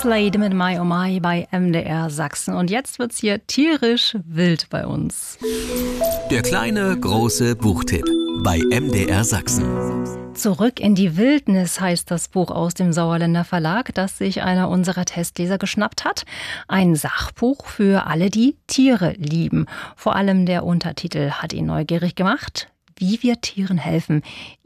Slade mit Mai oh Mai bei MDR Sachsen. Und jetzt wird's hier tierisch wild bei uns. Der kleine, große Buchtipp bei MDR Sachsen. Zurück in die Wildnis heißt das Buch aus dem Sauerländer Verlag, das sich einer unserer Testleser geschnappt hat. Ein Sachbuch für alle, die Tiere lieben. Vor allem der Untertitel hat ihn neugierig gemacht. Wie wir Tieren helfen.